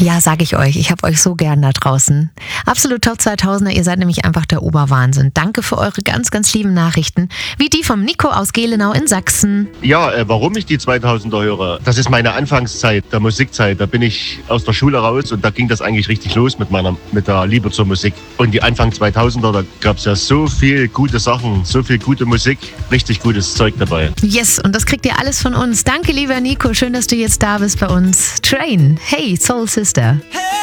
Ja, sag ich euch. Ich habe euch so gern da draußen. Absolut Top 2000er. Ihr seid nämlich einfach der Oberwahnsinn. Danke für eure ganz, ganz lieben Nachrichten. Wie die vom Nico aus Gelenau in Sachsen. Ja, warum ich die 2000er höre, das ist meine Anfangszeit der Musikzeit. Da bin ich aus der Schule raus und da ging das eigentlich richtig los mit der Liebe zur Musik. Und die Anfang 2000er, da gab es ja so viel gute Sachen, so viel gute Musik, richtig gutes Zeug dabei. Yes, und das kriegt ihr alles von uns. Danke, lieber Nico. Schön, dass du jetzt da bist bei uns. Train. Hey, Soul Sister.